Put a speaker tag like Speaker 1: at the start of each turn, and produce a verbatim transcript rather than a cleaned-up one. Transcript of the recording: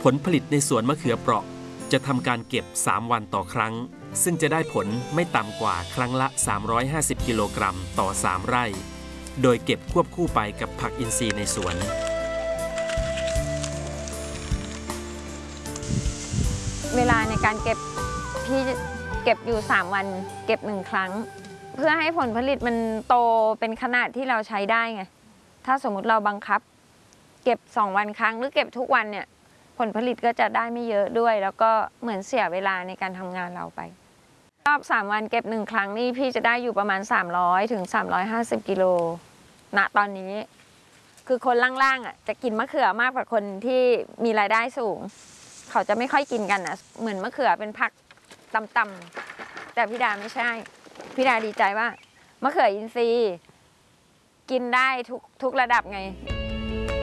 Speaker 1: ผลผลิตในสวนมะเขือเปราะจะทำการเก็บสามวันต่อครั้งซึ่งจะได้ผลไม่ต่ำกว่าครั้งละสามร้อยห้าสิบกิโลกรัมต่อสามไร่โดยเก็บควบคู่ไปกับผักอินทรีย์ในสวน
Speaker 2: เวลาในการเก็บพี่เก็บอยู่สามวันเก็บหนึ่งครั้งเพื่อให้ผลผลิตมันโตเป็นขนาดที่เราใช้ได้ไงถ้าสมมุติเราบังคับเก็บสองวันครั้งหรือเก็บทุกวันเนี่ยผลผลิตก็จะได้ไม่เยอะด้วยแล้วก็เหมือนเสียเวลาในการทำงานเราไปรอบสามวันเก็บหนึ่งครั้งนี่พี่จะได้อยู่ประมาณสามร้อยถึงสามร้อยห้าสิบกิโลณตอนนี้คือคนล่างๆอ่ะจะกินมะเขือมากกว่าคนที่มีรายได้สูงเขาจะไม่ค่อยกินกันอ่ะเหมือนมะเขือเป็นผักต่ำๆแต่พี่ดาไม่ใช่พี่ดาดีใจว่ามะเขืออินทรีย์กินได้ทุกทุกระดับไง